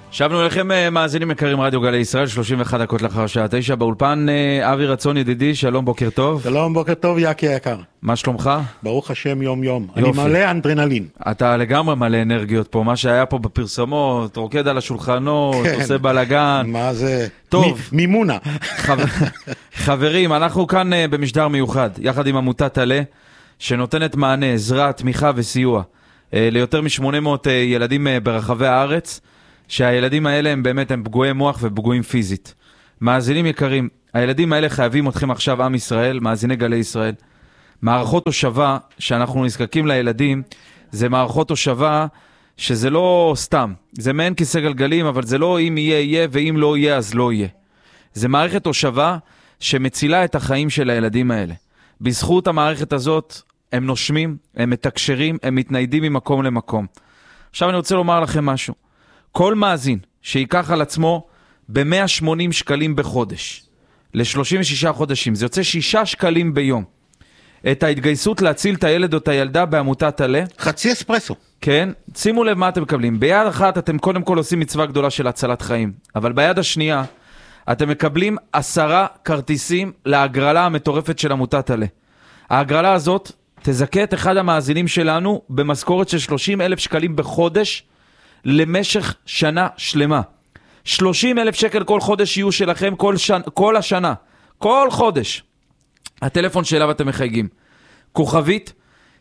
שבנו לכם מאזינים יקרים, רדיו גלי ישראל, 31 דקות לאחר שעה 9, באולפן אבי רצון ידידי, שלום, בוקר טוב. שלום, בוקר טוב, יקי היקר. מה שלומך? ברוך השם, יום יום. אני מלא אנדרנלין. אתה לגמרי מלא אנרגיות פה, מה שהיה פה בפרסומות, רוקד על השולחנות, עושה בלגן. מה זה? טוב. מימונה. חברים, אנחנו כאן במשדר מיוחד, יחד עם עמותת עלה, שנותנת מענה, עזרה, תמיכה וסיוע ליותר מ-800 ילדים ברחבי הארץ, שהילדים האלה הם באמת פגועי מוח ופגועים פיזית. מאזינים יקרים, הילדים האלה חייבים אתכם עכשיו עם ישראל, מאזיני גלי ישראל. מערכות הושבה שאנחנו נזקקים לילדים, זה מערכות הושבה שזה לא סתם. זה מעין כיסא גלגלים, אבל זה לא אם יהיה יהיה ואם לא יהיה אז לא יהיה. זה מערכת הושבה שמצילה את החיים של הילדים האלה. בזכות המערכת הזאת הם נושמים, הם מתקשרים, הם מתניידים ממקום למקום. עכשיו אני רוצה לומר לכם משהו. כל מאזין שיקח על עצמו ב-180 שקלים בחודש, ל-36 חודשים, זה יוצא 6 שקלים ביום, את ההתגייסות להציל את הילד או את הילדה בעמותת עלה. חצי אספרסו. כן, שימו לב מה אתם מקבלים. ביד אחת אתם קודם כל עושים מצווה גדולה של הצלת חיים, אבל ביד השנייה אתם מקבלים 10 כרטיסים להגרלה המטורפת של עמותת עלה. ההגרלה הזאת תזכה את אחד המאזינים שלנו במשכורת של 30,000 שקלים בחודש, למשך שנה שלמה. 30,000 שקל כל חודש יהיו שלכם כל השנה. כל חודש. הטלפון שאליו אתם מחייגים. כוכבית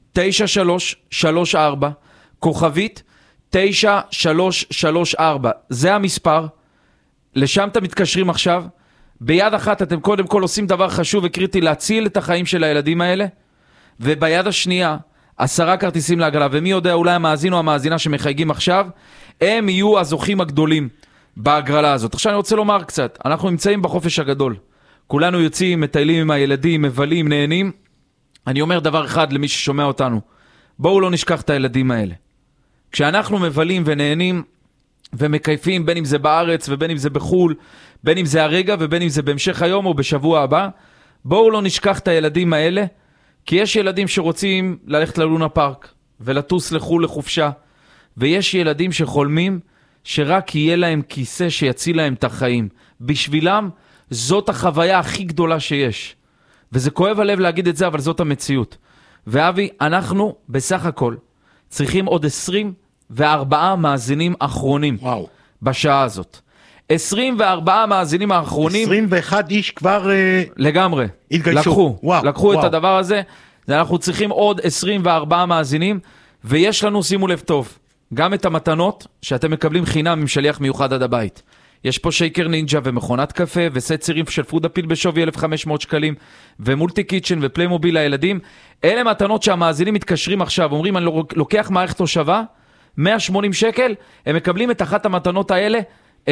9334. כוכבית 9334. זה המספר. לשם אתם מתקשרים עכשיו. ביד אחת אתם קודם כל עושים דבר חשוב וקריטי להציל את החיים של הילדים האלה. וביד השנייה 10 כרטיסים להגרלה, ומי יודע, אולי המאזין או המאזינה שמחייגים עכשיו, הם יהיו הזוכים הגדולים בהגרלה הזאת. עכשיו אני רוצה לומר קצת, אנחנו נמצאים בחופש הגדול, כולנו יוצאים, מטיילים עם הילדים, מבלים, נהנים. אני אומר דבר אחד למי ששומע אותנו, בואו לא נשכח את הילדים האלה. כשאנחנו מבלים ונהנים ומקייפים, בין אם זה בארץ ובין אם זה בחול, בין אם זה הרגע ובין אם זה בהמשך היום או בשבוע הבא, בואו לא נשכח את הילדים האלה, כי יש ילדים שרוצים ללכת ללונה פארק ולטוס לחול לחופשה, ויש ילדים שחולמים שרק יהיה להם כיסא שיציל להם את החיים. בשבילם זאת החוויה הכי גדולה שיש. וזה כואב הלב להגיד את זה, אבל זאת המציאות. ואבי, אנחנו בסך הכל צריכים עוד 24 מאזינים אחרונים. וואו. בשעה הזאת. 24 מאזינים האחרונים. 21 איש כבר לגמרי. התגייסו. לקחו את הדבר הזה. אנחנו צריכים עוד 24 מאזינים, ויש לנו, שימו לב טוב, גם את המתנות שאתם מקבלים חינם עם שליח מיוחד עד הבית. יש פה שייקר נינג'ה ומכונת קפה וסט צירים של פוד אפיל בשווי 1,500 שקלים, ומולטי קיצ'ן ופליימוביל לילדים. אלה מתנות שהמאזינים מתקשרים עכשיו, אומרים אני לוקח מערכת הושבה, 180 שקל, הם מקבלים את אחת המתנות האלה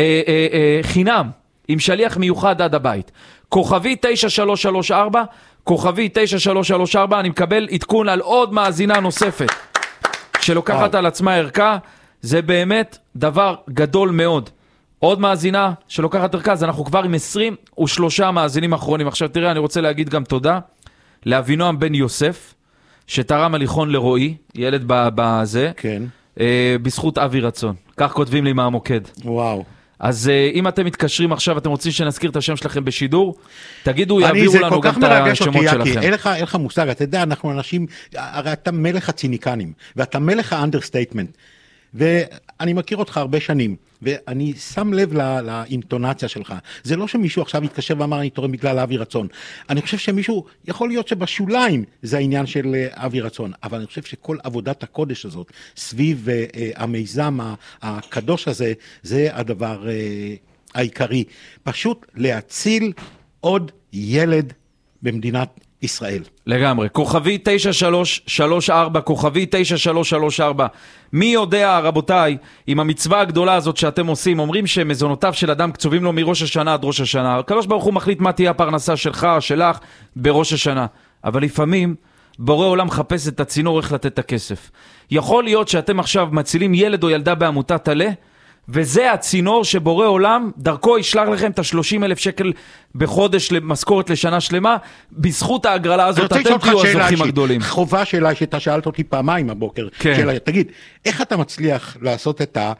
חינם, עם שליח מיוחד עד הבית. כוכבי 9334, כוכבי 9334, אני מקבל עדכון על עוד מאזינה נוספת שלוקחת על עצמה ערכה. זה באמת דבר גדול מאוד. עוד מאזינה שלוקחת ערכה, אז אנחנו כבר עם 23 מאזינים אחרונים. עכשיו תראה, אני רוצה להגיד גם תודה לאבינועם בן יוסף, שתרם הליכון לרועי, ילד בזה, כן. בזכות אבי רצון. כך כותבים לי מהמוקד. וואו. אז אם אתם מתקשרים עכשיו, אתם רוצים שנזכיר את השם שלכם בשידור, תגידו, יעבירו לנו גם את השמות שלכם. אין לך מושג, אתה יודע, אנחנו אנשים, הרי אתה מלך הציניקנים, ואתה מלך האנדרסטייטמנט, ואני מכיר אותך הרבה שנים, ואני שם לב לאינטונציה שלך. זה לא שמישהו עכשיו יתקשר ואמר אני תורם בגלל אבי רצון. אני חושב שמישהו, יכול להיות שבשוליים זה העניין של אבי רצון, אבל אני חושב שכל עבודת הקודש הזאת, סביב המיזם הקדוש הזה, זה הדבר העיקרי. פשוט להציל עוד ילד במדינת ישראל. לגמרי. כוכבי 9334, כוכבי 9334. מי יודע, רבותיי, עם המצווה הגדולה הזאת שאתם עושים, אומרים שמזונותיו של אדם קצובים לו מראש השנה עד ראש השנה. הקדוש ברוך הוא מחליט מה תהיה הפרנסה שלך, שלך, בראש השנה. אבל לפעמים בורא עולם מחפש את הצינור איך לתת את הכסף. יכול להיות שאתם עכשיו מצילים ילד או ילדה בעמותת עלה, וזה הצינור שבורא עולם, דרכו ישלח לכם את 30,000 שקל בחודש למשכורת לשנה שלמה, בזכות ההגרלה הזאת אתם תהיו הזוכים הגדולים. חובה שאלה שאתה שאלת אותי פעמיים הבוקר, כן. שאלה, תגיד, איך אתה מצליח לעשות את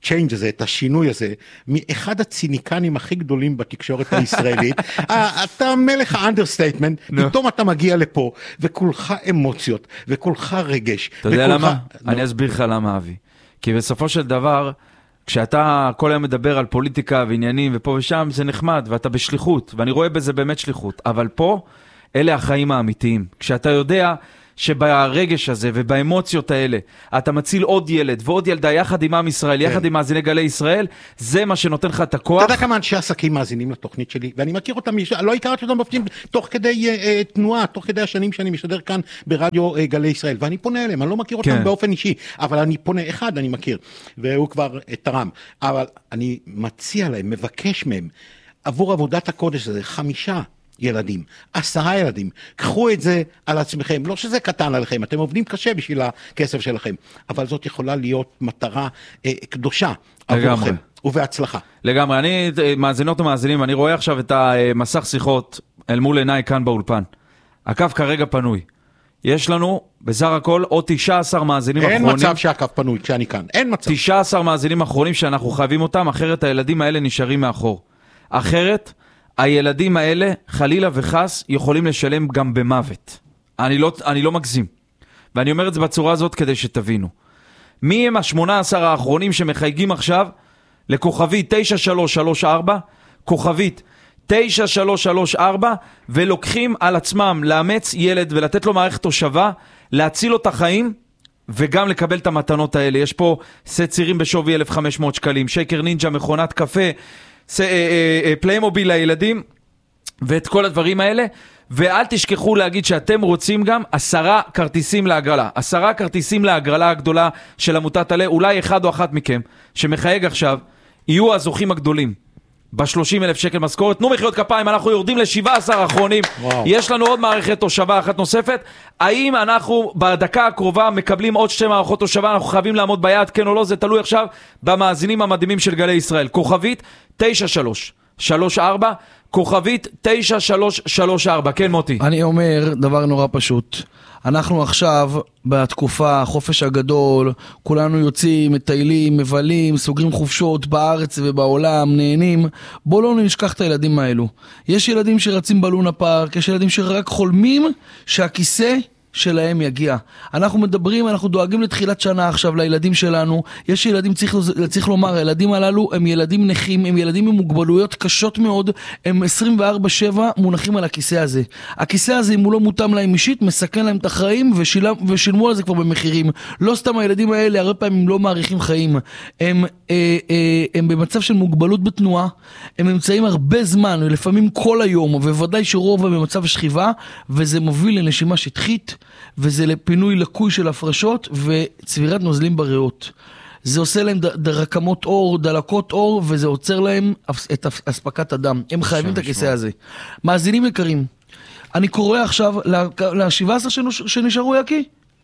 הצ'יינג' הזה, את השינוי הזה, מאחד הציניקנים הכי גדולים בתקשורת הישראלית, אתה מלך האנדרסטייטמנט, פתאום אתה מגיע לפה, וכולך אמוציות, וכולך רגש. אתה יודע למה? אני אסביר לך למה, אבי. כי בסופו של דבר, כשאתה כל היום מדבר על פוליטיקה ועניינים ופה ושם, זה נחמד, ואתה בשליחות, ואני רואה בזה באמת שליחות. אבל פה, אלה החיים האמיתיים. כשאתה יודע שברגש הזה ובאמוציות האלה, אתה מציל עוד ילד ועוד ילדה יחד עם עם ישראל, יחד עם מאזיני גלי ישראל, זה מה שנותן לך את הכוח. אתה יודע כמה אנשי עסקים מאזינים לתוכנית שלי, ואני מכיר אותם, לא הכרתי אותם בפנים, תוך כדי תנועה, תוך כדי השנים שאני משדר כאן ברדיו גלי ישראל, ואני פונה אליהם, אני לא מכיר אותם באופן אישי, אבל אני פונה, אחד אני מכיר, והוא כבר תרם, אבל אני מציע להם, מבקש מהם, עבור עבודת הקודש הזה, 5 ילדים, 10 ילדים, קחו את זה על עצמכם, לא שזה קטן עליכם, אתם עובדים קשה בשביל הכסף שלכם, אבל זאת יכולה להיות מטרה קדושה עבורכם, ובהצלחה. לגמרי, אני, מאזינות ומאזינים, אני רואה עכשיו את המסך שיחות אל מול עיניי כאן באולפן. הקו כרגע פנוי. יש לנו בסך הכל עוד 19 מאזינים אחרונים. אין מצב שהקו פנוי כשאני כאן, אין מצב. 19 מאזינים אחרונים שאנחנו חייבים אותם, אחרת הילדים האלה נשארים מאחור. אחרת, הילדים האלה, חלילה וחס, יכולים לשלם גם במוות. אני לא מגזים. ואני אומר את זה בצורה הזאת כדי שתבינו. מי הם ה-18 האחרונים שמחייגים עכשיו לכוכבית 9334, כוכבית 9334, ולוקחים על עצמם לאמץ ילד ולתת לו מערכת תושבה, להציל לו את החיים, וגם לקבל את המתנות האלה. יש פה סט צירים בשווי 1,500 שקלים, שייקר נינג'ה, מכונת קפה, פליימוביל לילדים, ואת כל הדברים האלה. ואל תשכחו להגיד שאתם רוצים גם 10 כרטיסים להגרלה. 10 כרטיסים להגרלה הגדולה של עמותת עלה. אולי אחד או אחת מכם שמחייג עכשיו, יהיו הזוכים הגדולים. ב-30,000 שקל משכורת. תנו מחיאות כפיים, אנחנו יורדים ל-17 האחרונים. יש לנו עוד מערכת תושבה אחת נוספת. האם אנחנו בדקה הקרובה מקבלים עוד 2 מערכות תושבה? אנחנו חייבים לעמוד ביעד, כן או לא? זה תלוי עכשיו במאזינים המדהימים של גלי ישראל. כוכבית 9334, כוכבית 9334. כן, מוטי. אני אומר דבר נורא פשוט. אנחנו עכשיו בתקופה, החופש הגדול, כולנו יוצאים, מטיילים, מבלים, סוגרים חופשות בארץ ובעולם, נהנים. בואו לא נשכח את הילדים האלו. יש ילדים שרצים בלונה פארק, יש ילדים שרק חולמים שהכיסא שלהם יגיע. אנחנו מדברים, אנחנו דואגים לתחילת שנה עכשיו לילדים שלנו. יש ילדים, צריך לומר, הילדים הללו הם ילדים נכים, הם ילדים עם מוגבלויות קשות מאוד, הם 24/7 מונחים על הכיסא הזה. הכיסא הזה, אם הוא לא מותאם להם אישית, מסכן להם את החיים, ושילמו על זה כבר במחירים. לא סתם הילדים האלה, הרבה פעמים לא מעריכים חיים. הם במצב של מוגבלות בתנועה, הם נמצאים הרבה זמן, לפעמים כל היום, ובוודאי שרוב במצב שכיבה, וזה מוביל לנשימה שטחית, וזה לפינוי לקוי של הפרשות וצבירת נוזלים בריאות. זה עושה להם דרקמות אור, דלקות אור, וזה עוצר להם את אספקת הדם. הם חייבים את הכיסא הזה. מאזינים יקרים, אני קורא עכשיו ל-17 שנשארו, יקי?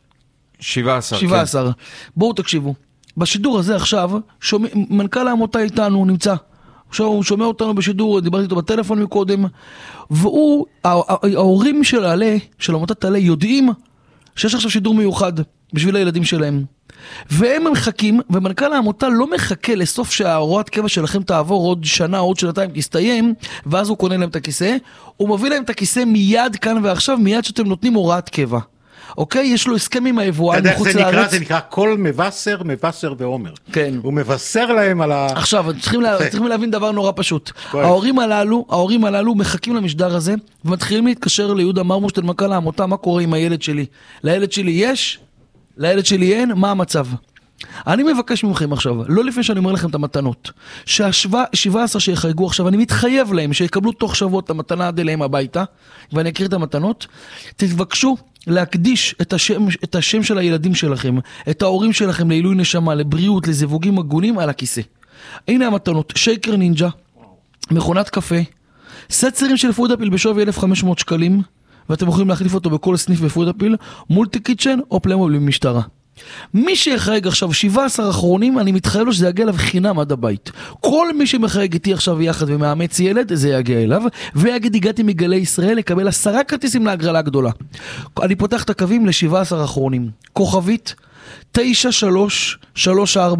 17. בואו תקשיבו. בשידור הזה עכשיו, מנכ"ל העמותה איתנו נמצא. הוא שומע אותנו בשידור, דיברתי איתו בטלפון מקודם, והוא, ההורים של עלה, של עמותת עלה, יודעים שיש עכשיו שידור מיוחד בשביל הילדים שלהם. והם מחכים, ומנכ"ל העמותה לא מחכה לסוף שההוראת קבע שלכם תעבור עוד שנה, עוד שנתיים תסתיים, ואז הוא קונה להם את הכיסא, הוא מביא להם את הכיסא מיד כאן ועכשיו, מיד שאתם נותנים הוראת קבע. אוקיי? יש לו הסכם עם היבואן מחוץ לארץ. זה נקרא כל מבשר ועומר. כן. הוא מבשר להם על ה... עכשיו, צריכים להבין דבר נורא פשוט. ההורים הללו מחכים למשדר הזה, ומתחילים להתקשר ליהודה מרמושטיין, מנכ"ל העמותה, מה קורה עם הילד שלי? לילד שלי יש? לילד שלי אין? מה המצב? אני מבקש ממכם עכשיו, לא לפני שאני אומר לכם את המתנות, שה-17 שיחייגו עכשיו, אני מתחייב להם שיקבלו תוך שבועות את המתנה עד אליהם הביתה, ואני אקריא את המתנות, תתבקשו להקדיש את השם של הילדים שלכם, את ההורים שלכם לעילוי נשמה, לבריאות, לזיווגים הגונים על הכיסא. הנה המתנות, שייקר נינג'ה, מכונת קפה, סט צירים של פודאפיל בשווי 1,500 שקלים, ואתם יכולים להחליף אותו בכל סניף בפודאפיל, מולטי קיצ'ן או פליימוביל במשטרה. מי שיחייג עכשיו 17 האחרונים, אני מתחייב לו שזה יגיע אליו חינם עד הבית. כל מי שמחייג איתי עכשיו יחד ומאמץ ילד, זה יגיע אליו, ויגיד הגעתי מגלי ישראל לקבל 10 כרטיסים להגרלה הגדולה. אני פותח את הקווים ל-17 האחרונים. כוכבית 9334,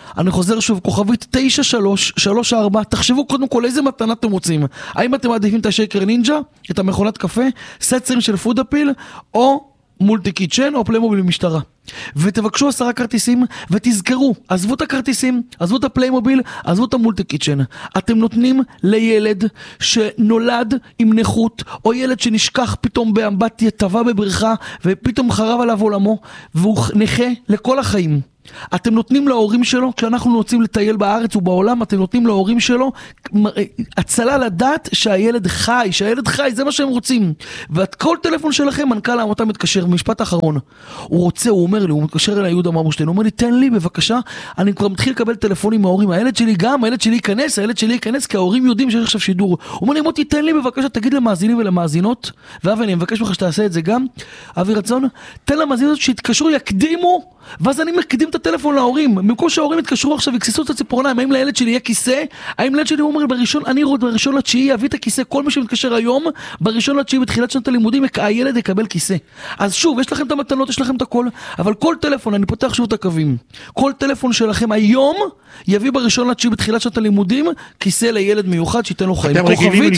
אני חוזר שוב, כוכבית 9334, תחשבו קודם כל איזה מתנה אתם רוצים. האם אתם מעדיפים את השייקר נינג'ה, את המכונת קפה, סטסרים של פודאפיל, או מולטי קיצ'ן, או פליימוביל במשטרה. ותבקשו 10 כרטיסים, ותזכרו, עזבו את הכרטיסים, עזבו את הפליימוביל, עזבו את המולטי קיצ'ן. אתם נותנים לילד שנולד עם נכות, או ילד שנשכח פתאום באמבטיה, טבע בבריכה, ופתאום חרב עליו עולמו, והוא נכה לכל החיים. אתם נותנים להורים שלו, כשאנחנו רוצים לטייל בארץ ובעולם, אתם נותנים להורים שלו הצלה לדעת שהילד חי, זה מה שהם רוצים. ואת כל טלפון שלכם, מנכ"ל העמותה מתקשר, במשפט האחרון. הוא אומר לי, הוא מתקשר אליי יהודה מרמושטיין, הוא אומר לי, תן לי בבקשה, אני כבר מתחיל לקבל טלפונים מההורים, הילד שלי ייכנס, כי ההורים יודעים שיש עכשיו שידור. הוא אומר לי, מוטי, תן לי בבקשה, תגיד למאזינים ולמאזינות, ואני מבקש ממך שתעשה את זה גם, אבי רצון, תן למאזינות שיתקשרו, יקדימו, ואז אני מקדים את הטלפון להורים. במקום שההורים יתקשרו עכשיו ויקססו את הציפורניים, האם לילד שלי יהיה כיסא? האם לילד שלי אומר בראשון לתשיעי יביא את הכיסא? כל מי שמתקשר היום, בראשון לתשיעי בתחילת שנת הלימודים, הילד יקבל כיסא. אז שוב, יש לכם את המתנות, יש לכם את הכל, אבל כל טלפון, אני פותח שוב את הקווים, כל טלפון שלכם היום יביא בראשון לתשיעי בתחילת שנת הלימודים כיסא לילד מיוחד שייתן לו חיים. כוכבית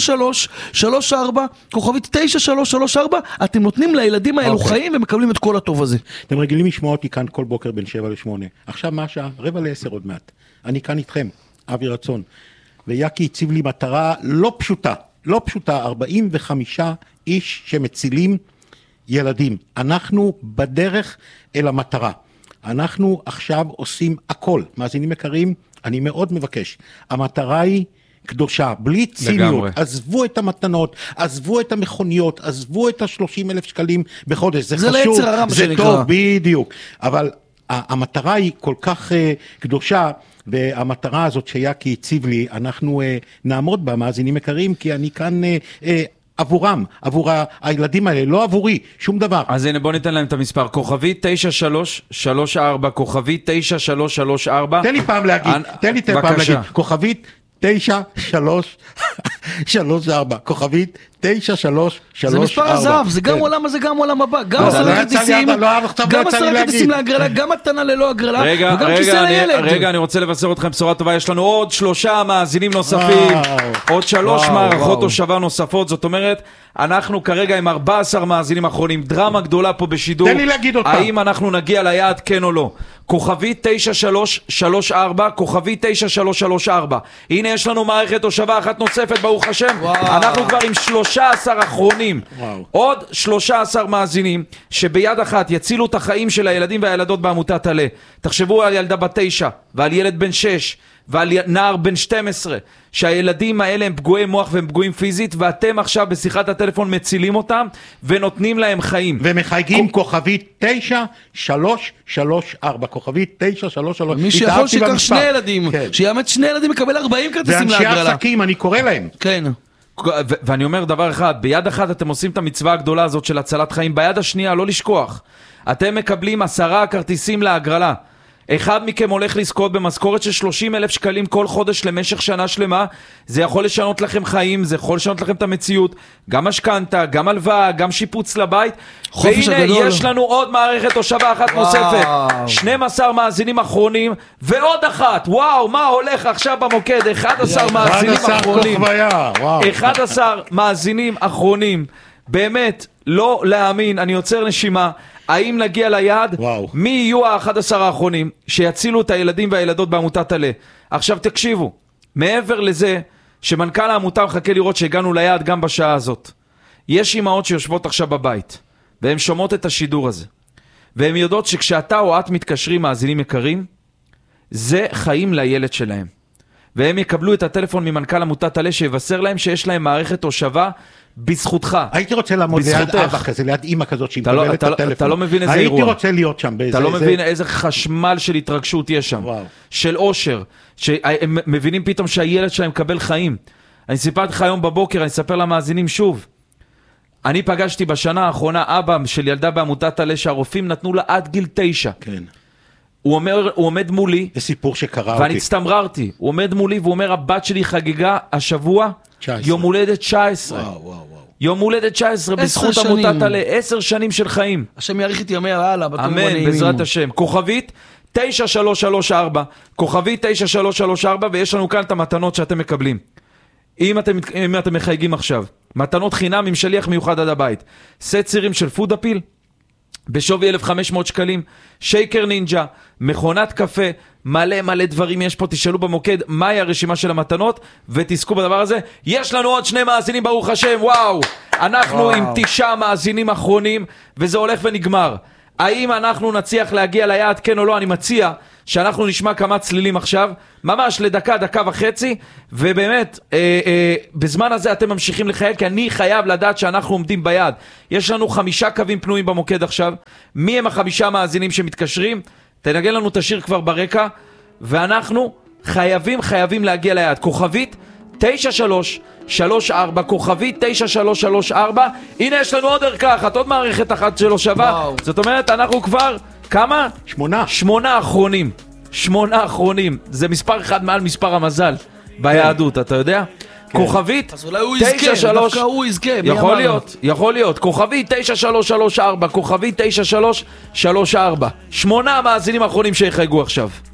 9334, כוכבית 9334, אתם נותנים לילדים האלו חיים ומקבלים את כל הטוב הזה. אתם רגילים לשמוע אותי כאן כל בוקר בין 7 ל-8. עכשיו מה השעה? 9:45 עוד מעט. אני כאן איתכם, אבי רצון. ויקי הציב לי מטרה לא פשוטה, 45 איש שמצילים ילדים. אנחנו בדרך אל המטרה. אנחנו עכשיו עושים הכל. מאזינים יקרים, אני מאוד מבקש. המטרה היא קדושה, בלי ציניות. עזבו את המתנות, עזבו את המכוניות, עזבו את 30,000 שקלים בחודש. זה חשוב, זה טוב, בדיוק. אבל המטרה היא כל כך קדושה, והמטרה הזאת שיקי הציב לי, אנחנו נעמוד בה, מאזינים יקרים, כי אני כאן עבורם, עבור הילדים האלה, לא עבורי, שום דבר. אז הנה בוא ניתן להם את המספר, כוכבי 9334, כוכבי 9334. תן לי פעם להגיד, כוכבית 9334, כוכבית 9334. זה מספר הזהב, זה גם עולם הזה, גם עולם הבא, גם 10 כרטיסים, גם 10 כרטיסים להגרלה, גם מתנה ללא הגרלה, וגם כיסא לילד. רגע, אני רוצה לבשר אתכם בשורה טובה, יש לנו עוד 3 מאזינים נוספים, עוד 3 מערכות הושבה נוספות, זאת אומרת, אנחנו כרגע עם 14 מאזינים אחרונים, דרמה גדולה פה בשידור. תן לי להגיד אותה. האם אנחנו נגיע ליעד, כן או לא? כוכבי 9334, כוכבי 9334. הנה יש לנו מערכת הושבה אחת נוספת, ברוך השם. אנחנו כבר עם 13 אחרונים. עוד 13 מאזינים שביד אחת יצילו את החיים של הילדים והילדות בעמותת עלה. תחשבו על ילדה בת 9 ועל ילד בן 6 ועל נער בן 12, שהילדים האלה הם פגועי מוח והם פגועים פיזית, ואתם עכשיו בשיחת הטלפון מצילים אותם ונותנים להם חיים. ומחייגים כוכבית 9334, כוכבית 9334. מי שיכול שיקח 2 ילדים, שיאמץ 2 ילדים יקבל 40 כרטיסים להגרלה. ואנשי עסקים, אני קורא להם. כן. ואני אומר דבר אחד, ביד אחת אתם עושים את המצווה הגדולה הזאת של הצלת חיים, ביד השנייה לא לשכוח, אתם מקבלים 10 כרטיסים להגרלה. אחד מכם הולך לזכות במשכורת של 30,000 שקלים כל חודש למשך שנה שלמה. זה יכול לשנות לכם חיים, זה יכול לשנות לכם את המציאות, גם משכנתה, גם הלוואה, גם שיפוץ לבית. והנה הגדול. יש לנו עוד מערכת הושבה אחת נוספת, 12 מאזינים אחרונים ועוד אחת. וואו, מה הולך עכשיו במוקד? 11 מאזינים אחרונים, 11 מאזינים אחרונים. באמת לא להאמין, אני יוצר נשימה. האם נגיע ליעד? מי יהיו ה11 האחרונים שיצילו את הילדים והילדות בעמותת עלה? עכשיו תקשיבו, מעבר לזה שמנכ"ל העמותה מחכה לראות שהגענו ליעד גם בשעה הזאת, יש אמהות שיושבות עכשיו בבית והן שומעות את השידור הזה, והן יודעות שכשאתה או את מתקשרים, מאזינים יקרים, זה חיים לילד שלהם, והם יקבלו את הטלפון ממנכ"ל עמותת עלה שיבשר להם שיש להם מערכת הושבה בזכותך. הייתי רוצה לעמוד ליד אבא כזה, ליד אמא כזאת שהיא מקבלת את הטלפון. אתה לא מבין איזה אירוע. הייתי רוצה להיות שם. אתה לא מבין איזה חשמל של התרגשות יש שם. של אושר. שהם מבינים פתאום שהילד שלהם מקבל חיים. אני סיפרתי לך היום בבוקר, אני אספר למאזינים שוב. אני פגשתי בשנה האחרונה אבא של ילדה בעמותת עלה שהרופאים נתנו לה עד גיל 9. כן. הוא עומד מולי. זה סיפור שקרה ואני הצטמררתי. הוא עומד מולי והוא אומר, הבת שלי חגיגה השבוע 19. יום הולדת 19. יום הולדת 19 בזכות עמותת עלה. 10 שנים של חיים. השם יאריך את ימיה הלאה. אמן, בעזרת השם. כוכבית 9334, כוכבי 9334, ויש לנו כאן את המתנות שאתם מקבלים. אם אתם מחייגים עכשיו, מתנות חינם עם שליח מיוחד עד הבית. סט צירים של פוד אפיל, בשווי 1,500 שקלים, שייקר נינג'ה, מכונת קפה, מלא דברים יש פה, תשאלו במוקד מהי הרשימה של המתנות, ותזכו בדבר הזה. יש לנו עוד 2 מאזינים, ברוך השם, וואו! אנחנו עם 9 מאזינים אחרונים, וזה הולך ונגמר. האם אנחנו נצליח להגיע ליעד, כן או לא? אני מציע שאנחנו נשמע כמה צלילים עכשיו, ממש לדקה, דקה וחצי, ובאמת, בזמן הזה אתם ממשיכים לחייל, כי אני חייב לדעת שאנחנו עומדים ביעד. יש לנו 5 קווים פנויים במוקד עכשיו. מי הם 5 מאזינים שמתקשרים? תנגן לנו את השיר כבר ברקע, ואנחנו חייבים להגיע ליעד. כוכבית 9334, כוכבית 9334. הנה יש לנו עוד ערכה אחת, עוד מערכת אחת שלא שווה. זאת אומרת, אנחנו כבר כמה? 8 אחרונים. 8 אחרונים. זה מספר אחד מעל מספר המזל ביהדות, אתה יודע? כוכבית 93, דווקא הוא יזכה. יכול להיות. כוכבית 9334, כוכבית 9334. 8 מאזינים האחרונים שיחייגו עכשיו.